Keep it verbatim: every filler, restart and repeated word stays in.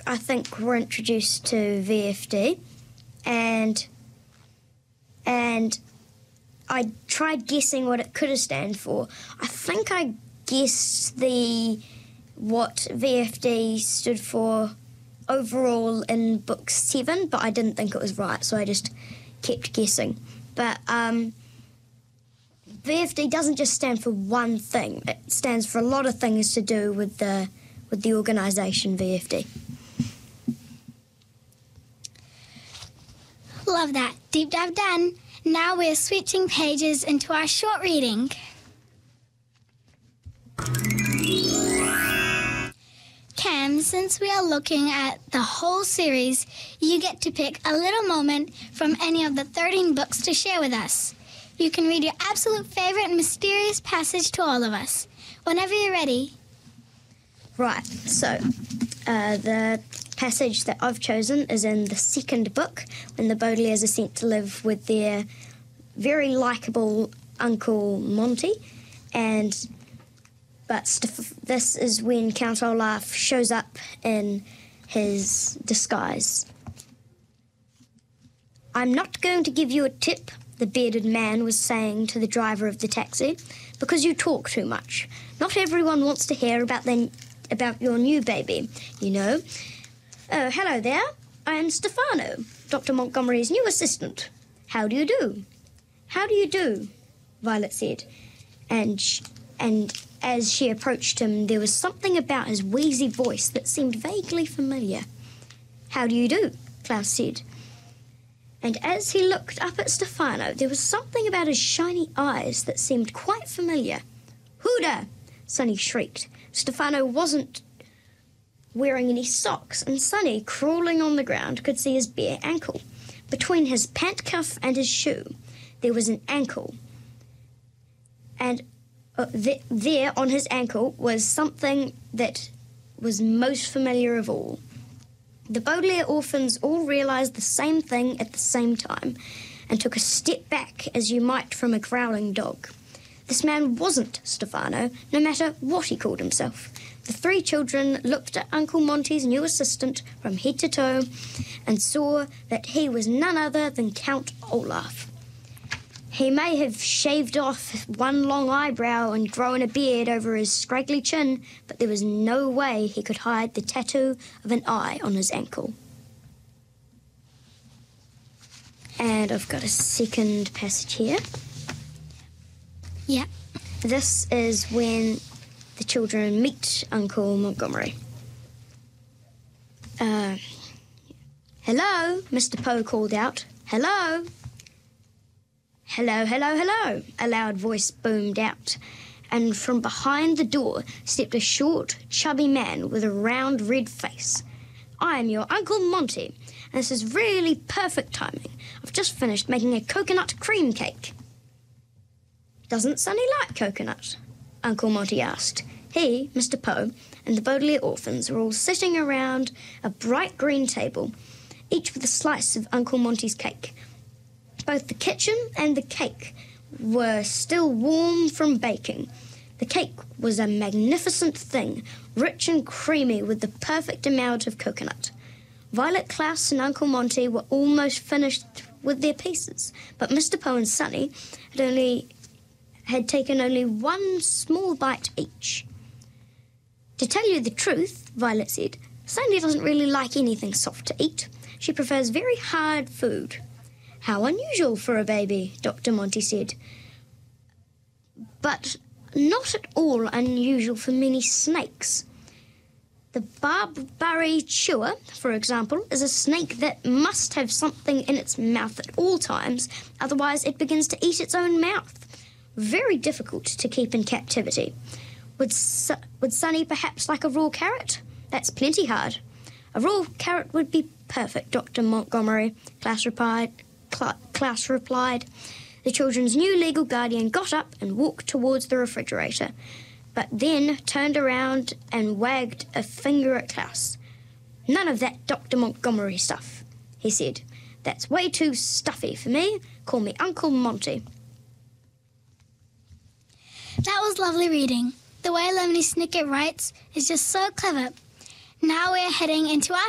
I think, were introduced to V F D, and and I tried guessing what it could have stand for. I think I guessed the what V F D stood for overall in book seven, but I didn't think it was right, so I just kept guessing. But um, V F D doesn't just stand for one thing. It stands for a lot of things to do with the with the organisation V F D. Love that. Deep dive done. Now we're switching pages into our short reading. Cam, since we are looking at the whole series, you get to pick a little moment from any of the thirteen books to share with us. You can read your absolute favourite mysterious passage to all of us. Whenever you're ready. Right, so uh, the passage that I've chosen is in the second book, when the Baudelaires are sent to live with their very likeable Uncle Monty, and but st- this is when Count Olaf shows up in his disguise. "I'm not going to give you a tip," the bearded man was saying to the driver of the taxi, "because you talk too much. Not everyone wants to hear about their, about your new baby, you know. Oh, hello there. I am Stefano, Doctor Montgomery's new assistant. How do you do?" "How do you do?" Violet said, and sh- and as she approached him, there was something about his wheezy voice that seemed vaguely familiar. "How do you do?" Klaus said. And as he looked up at Stefano, there was something about his shiny eyes that seemed quite familiar. "Huda!" Sonny shrieked. Stefano wasn't wearing any socks, and Sonny, crawling on the ground, could see his bare ankle. Between his pant cuff and his shoe, there was an ankle. And uh, th- there on his ankle was something that was most familiar of all. The Baudelaire orphans all realised the same thing at the same time and took a step back as you might from a growling dog. This man wasn't Stefano, no matter what he called himself. The three children looked at Uncle Monty's new assistant from head to toe and saw that he was none other than Count Olaf. He may have shaved off one long eyebrow and grown a beard over his scraggly chin, but there was no way he could hide the tattoo of an eye on his ankle. And I've got a second passage here. Yeah. This is when the children meet Uncle Montgomery. Uh, hello, Mister Poe called out. Hello. Hello, hello, hello, a loud voice boomed out, and from behind the door stepped a short, chubby man with a round red face. "I am your Uncle Monty, and this is really perfect timing. I've just finished making a coconut cream cake." "Doesn't Sonny like coconut?" Uncle Monty asked. He, Mister Poe, and the Baudelaire orphans were all sitting around a bright green table, each with a slice of Uncle Monty's cake. Both the kitchen and the cake were still warm from baking. The cake was a magnificent thing, rich and creamy with the perfect amount of coconut. Violet, Klaus and Uncle Monty were almost finished with their pieces, but Mister Poe and Sonny had only had taken only one small bite each. "To tell you the truth," Violet said, "Sonny doesn't really like anything soft to eat. She prefers very hard food." "How unusual for a baby," Doctor Monty said. "But not at all unusual for many snakes. The barberry chewer, for example, is a snake that must have something in its mouth at all times, otherwise it begins to eat its own mouth. Very difficult to keep in captivity. Would, Su- would Sonny perhaps like a raw carrot? That's plenty hard." "A raw carrot would be perfect, Doctor Montgomery," Klaus replied. Klaus replied. The children's new legal guardian got up and walked towards the refrigerator, but then turned around and wagged a finger at Klaus. "None of that Doctor Montgomery stuff," he said. "That's way too stuffy for me. Call me Uncle Monty." That was lovely reading. The way Lemony Snicket writes is just so clever. Now we're heading into our